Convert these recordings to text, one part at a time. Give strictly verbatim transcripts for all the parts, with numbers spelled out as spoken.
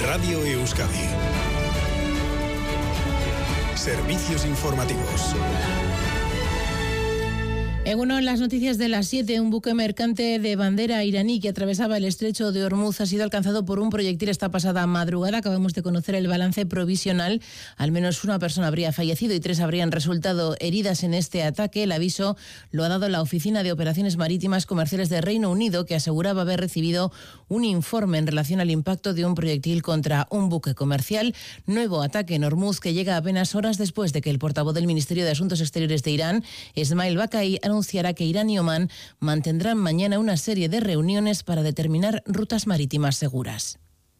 Radio Euskadi. Servicios informativos. En uno de las noticias de las siete, un buque mercante de bandera iraní que atravesaba el estrecho de Hormuz ha sido alcanzado por un proyectil esta pasada madrugada. Acabamos de conocer el balance provisional. Al menos una persona habría fallecido y tres habrían resultado heridas en este ataque. El aviso lo ha dado la Oficina de Operaciones Marítimas Comerciales de Reino Unido, que aseguraba haber recibido un informe en relación al impacto de un proyectil contra un buque comercial. Nuevo ataque en Hormuz que llega apenas horas después de que el portavoz del Ministerio de Asuntos Exteriores de Irán, Esmail Bakai, anunciará que Irán y Omán mantendrán mañana una serie de reuniones para determinar rutas marítimas seguras.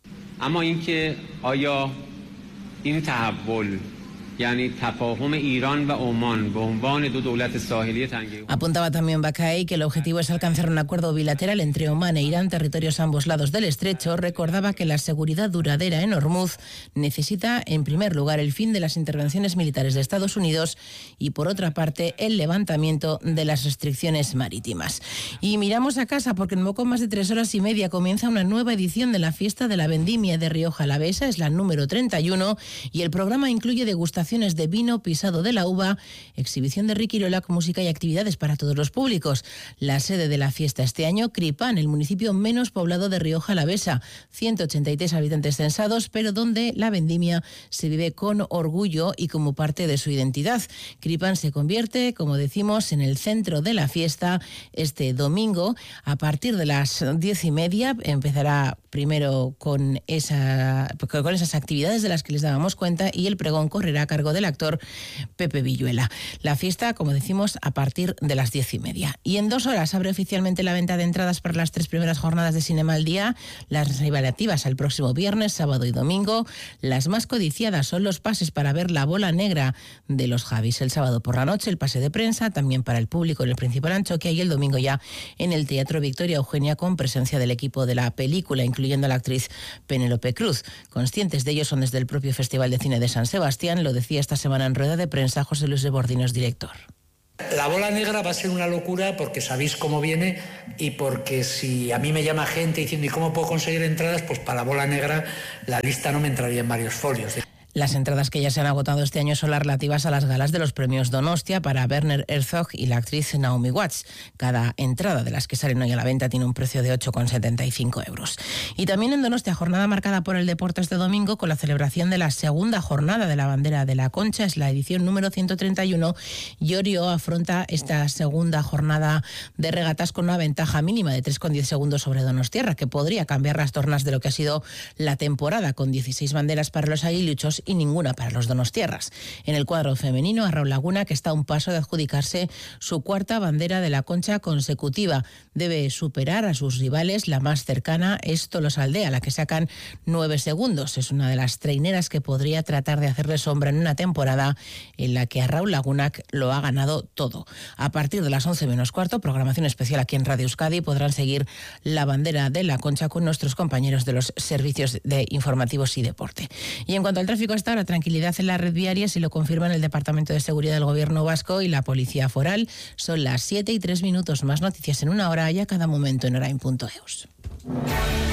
اما اینکه آیا این تحول یعنی تفاهم ایران و عمان به عنوان دو دولت ساحلی تنگه. Apuntaba también Bakai que el objetivo es alcanzar un acuerdo bilateral entre Omán e Irán, territorios a ambos lados del estrecho. Recordaba que la seguridad duradera en Hormuz necesita, en primer lugar, el fin de las intervenciones militares de Estados Unidos y, por otra parte, el levantamiento de las restricciones marítimas. Y miramos a casa porque en poco más de tres horas y media comienza una nueva edición de la Fiesta de la Vendimia de Rioja Alavesa. Es la número treinta y uno y el programa incluye degustación de vino, pisado de la uva, exhibición de Riquirolac, música y actividades para todos los públicos. La sede de la fiesta este año, Cripán, el municipio menos poblado de Rioja Alavesa, ciento ochenta y tres habitantes censados, pero donde la vendimia se vive con orgullo y como parte de su identidad. Cripán se convierte, como decimos, en el centro de la fiesta este domingo. A partir de las diez y media empezará primero con, esa, con esas actividades de las que les dábamos cuenta y el pregón correrá a cargo del actor Pepe Villuela. La fiesta, como decimos, a partir de las diez y media. Y en dos horas abre oficialmente la venta de entradas para las tres primeras jornadas de Cinema al Día, las relativas al próximo viernes, sábado y domingo. Las más codiciadas son los pases para ver La Bola Negra de los Javis el sábado por la noche, el pase de prensa, también para el público en el Principal Anchoquia y el domingo ya en el Teatro Victoria Eugenia con presencia del equipo de la película, incluyendo a la actriz Penélope Cruz. Conscientes de ello son desde el propio Festival de Cine de San Sebastián, lo decía esta semana en rueda de prensa José Luis de Bordinos, director. La Bola Negra va a ser una locura porque sabéis cómo viene y porque si a mí me llama gente diciendo ¿y cómo puedo conseguir entradas? Pues para La Bola Negra la lista no me entraría en varios folios. Las entradas que ya se han agotado este año son las relativas a las galas de los premios Donostia para Werner Herzog y la actriz Naomi Watts. Cada entrada de las que salen hoy a la venta tiene un precio de ocho con setenta y cinco euros. Y también en Donostia, jornada marcada por el deporte este domingo con la celebración de la segunda jornada de la bandera de la Concha. Es la edición número ciento treinta y uno y Orio afronta esta segunda jornada de regatas con una ventaja mínima de tres con diez segundos sobre Donostiarra, que podría cambiar las tornas de lo que ha sido la temporada, con dieciséis banderas para los aguiluchos y ninguna para los donostiarras. En el cuadro femenino, Arrau Laguna, que está a un paso de adjudicarse su cuarta bandera de la Concha consecutiva. Debe superar a sus rivales. La más cercana es Tolosaldea, la que sacan nueve segundos. Es una de las traineras que podría tratar de hacerle sombra en una temporada en la que Arrau Laguna lo ha ganado todo. A partir de las once menos cuarto, programación especial aquí en Radio Euskadi, podrán seguir la bandera de la Concha con nuestros compañeros de los servicios de informativos y deporte. Y en cuanto al tráfico, hasta ahora tranquilidad en la red viaria, si lo confirman el Departamento de Seguridad del Gobierno Vasco y la Policía Foral. Son las siete y tres minutos. Más noticias en una hora y a cada momento en orain punto eus.